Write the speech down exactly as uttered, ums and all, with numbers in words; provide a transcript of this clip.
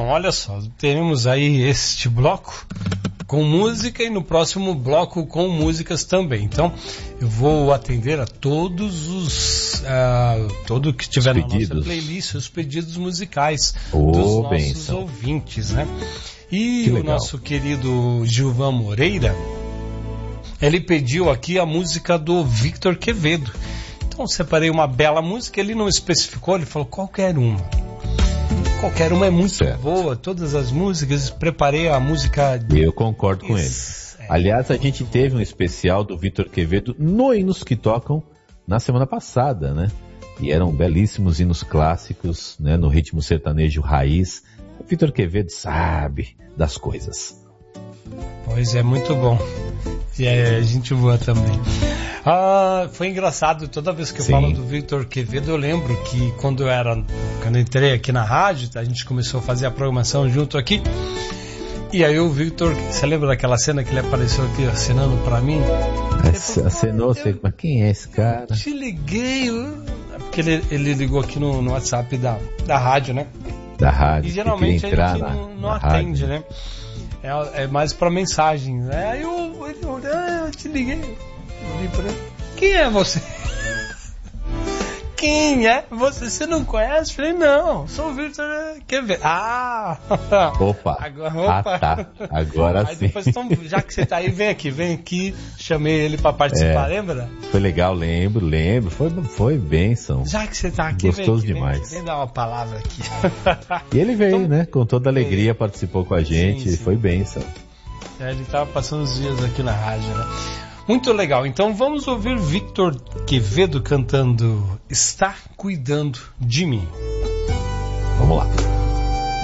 Então, olha só, teremos aí este bloco com música e no próximo bloco com músicas também. Então, eu vou atender a todos os uh, todo que tiver na nossa playlist, os pedidos musicais oh, dos nossos benção. ouvintes, né? E o nosso querido Gilvan Moreira, ele pediu aqui a música do Victor Quevedo. Então, separei uma bela música, ele não especificou, ele falou qualquer uma. Qualquer uma é muito certo. boa, todas as músicas, preparei a música... Eu concordo com Isso. ele. Aliás, a gente teve um especial do Victor Quevedo no Hinos que Tocam na semana passada, né? E eram belíssimos hinos clássicos, né? No ritmo sertanejo raiz. O Victor Quevedo sabe das coisas. Pois é, muito bom. E é gente boa também. Ah, foi engraçado, toda vez que eu Sim. falo do Victor Quevedo, eu lembro que quando eu era, quando eu entrei aqui na rádio, a gente começou a fazer a programação junto aqui, e aí o Victor, você lembra daquela cena que ele apareceu aqui acenando pra mim? Acenou, você, mas quem é esse cara? Te liguei, porque ele, ele ligou aqui no, no WhatsApp da, da rádio, né? Da rádio. E geralmente a gente na, não, não atende, rádio. né? É, é mais pra mensagem, né? Aí eu, ele, ah, eu te liguei. Quem é você? Quem é você? Você não conhece? Falei, não, sou o Victor Quevedo. Ah! Opa! Agora, opa. Ah, tá. Agora aí sim. Depois, então, já que você tá aí, vem aqui, vem aqui. Chamei ele pra participar, é, lembra? Foi legal, lembro, lembro. Foi, foi bênção. Já que você tá aqui, Gostoso vem aqui, demais. Vem, vem dar uma palavra aqui. E ele veio, então, né? Com toda alegria, veio. Participou com a gente. Sim, sim. Foi bênção. É, ele tava passando os dias aqui na rádio, né? Muito legal, então vamos ouvir Victor Quevedo cantando Está Cuidando de Mim. Vamos lá.